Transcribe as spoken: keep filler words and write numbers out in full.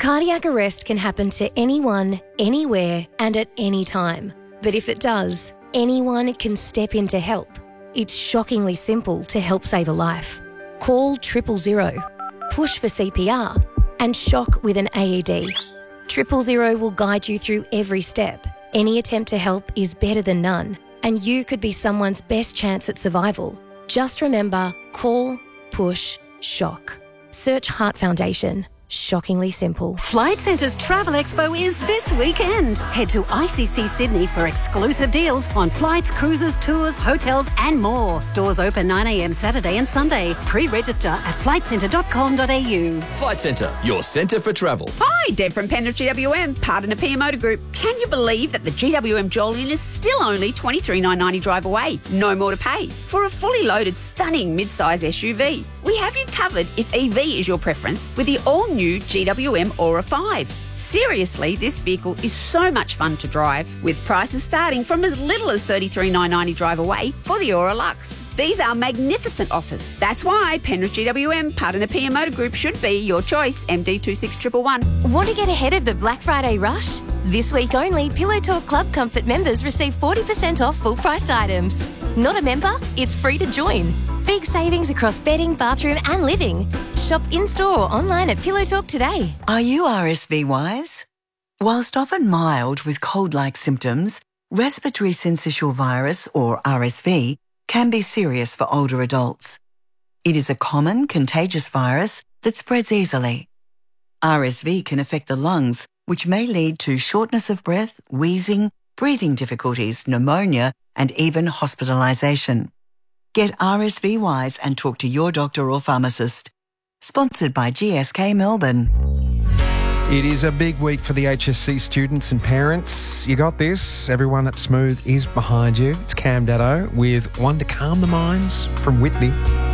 Cardiac arrest can happen to anyone, anywhere, and at any time. But if it does, anyone can step in to help. It's shockingly simple to help save a life. Call triple zero, push for C P R, and shock with an A E D. Triple zero will guide you through every step. Any attempt to help is better than none, and you could be someone's best chance at survival. Just remember, call, push, shock. Search Heart Foundation. Shockingly simple. Flight Centre's Travel Expo is this weekend. Head to I C C Sydney for exclusive deals on flights, cruises, tours, hotels and more. Doors open nine a m Saturday and Sunday. Pre-register at flight centre dot com dot a u. Flight Centre, your centre for travel. Hi, Deb from Penrith G W M, partner P M Motor Group. Can you believe that the G W M Jolyon is still only twenty-three thousand nine hundred ninety drive away? No more to pay for a fully loaded, stunning mid-size S U V. We have you covered if E V is your preference with the all-new G W M Aura five. Seriously, this vehicle is so much fun to drive, with prices starting from as little as thirty-three thousand nine hundred ninety drive away for the Aura Luxe. These are magnificent offers. That's why Penrith G W M, partner P M Motor Group, should be your choice. M D two six one one one. Want to get ahead of the Black Friday rush? This week only, Pillow Talk Club Comfort members receive forty percent off full-priced items. Not a member? It's free to join. Big savings across bedding, bathroom and living. Shop in-store or online at Pillow Talk today. Are you R S V wise? Whilst often mild with cold-like symptoms, respiratory syncytial virus, or R S V, can be serious for older adults. It is a common contagious virus that spreads easily. R S V can affect the lungs, which may lead to shortness of breath, wheezing, breathing difficulties, pneumonia, and even hospitalisation. Get R S V wise and talk to your doctor or pharmacist. Sponsored by G S K Melbourne. It is a big week for the H S C students and parents. You got this. Everyone at Smooth is behind you. It's Cam Daddo with One to Calm the Minds from Whitney.